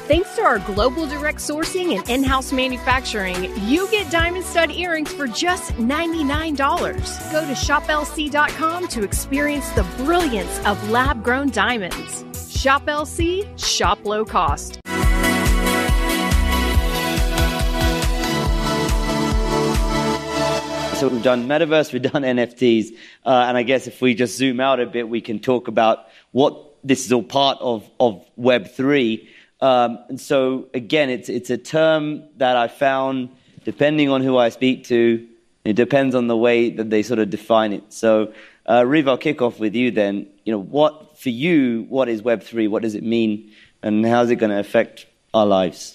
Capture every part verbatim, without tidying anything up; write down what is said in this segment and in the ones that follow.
Thanks to our global direct sourcing and in-house manufacturing, you get diamond stud earrings for just ninety-nine dollars. Go to shop L C dot com to experience the brilliance of lab-grown diamonds. Shop L C, shop low cost. So we've done metaverse, we've done N F Ts, uh, and I guess if we just zoom out a bit, we can talk about what this is all part of, of Web three. Um, and so, again, it's it's a term that I found, depending on who I speak to, it depends on the way that they sort of define it. So, uh, Reeve, I'll kick off with you then. You know, what for you, what is Web three? What does it mean? And how is it going to affect our lives?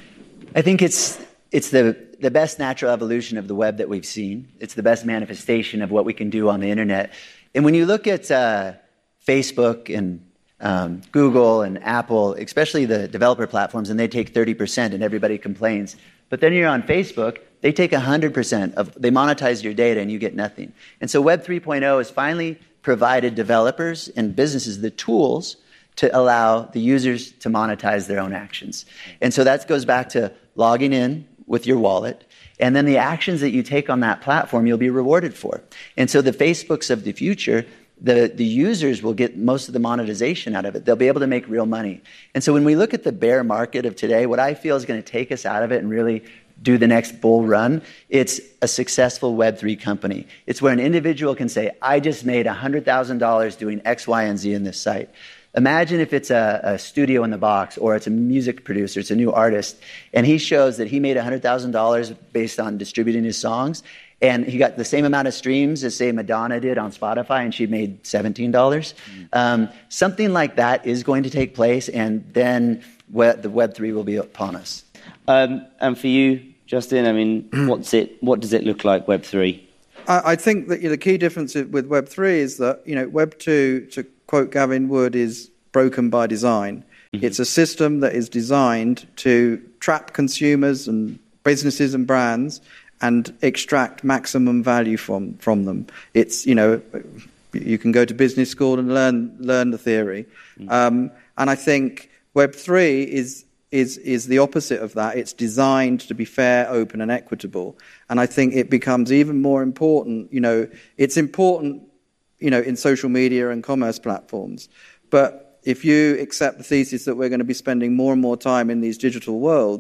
I think it's it's the, the best natural evolution of the web that we've seen. It's the best manifestation of what we can do on the internet. And when you look at uh, Facebook and Um, Google and Apple, especially the developer platforms, and they take thirty percent and everybody complains. But then you're on Facebook, they take one hundred percent of, they monetize your data and you get nothing. And so Web three point oh has finally provided developers and businesses the tools to allow the users to monetize their own actions. And so that goes back to logging in with your wallet, and then the actions that you take on that platform, you'll be rewarded for. And so the Facebooks of the future, The, the users will get most of the monetization out of it. They'll be able to make real money. And so when we look at the bear market of today, what I feel is going to take us out of it and really do the next bull run, it's a successful Web three company. It's where an individual can say, I just made one hundred thousand dollars doing X, Y, and Z in this site. Imagine if it's a, a studio in the box, or it's a music producer, it's a new artist, and he shows that he made one hundred thousand dollars based on distributing his songs, and he got the same amount of streams as, say, Madonna did on Spotify, and she made seventeen dollars. Mm. Um, something like that is going to take place, and then we- the Web three will be upon us. Um, and for you, Justin, I mean, what's it? What does it look like, Web three? I, I think that you know, the key difference with Web three is that you know Web two, to quote Gavin Wood, is broken by design. Mm-hmm. It's a system that is designed to trap consumers and businesses and brands and extract maximum value from, from them. It's, you know, you can go to business school and learn learn the theory. Mm. Um, and I think Web three is is is the opposite of that. It's designed to be fair, open, and equitable. And I think it becomes even more important. You know, it's important, you know, in social media and commerce platforms. But if you accept the thesis that we're going to be spending more and more time in these digital worlds,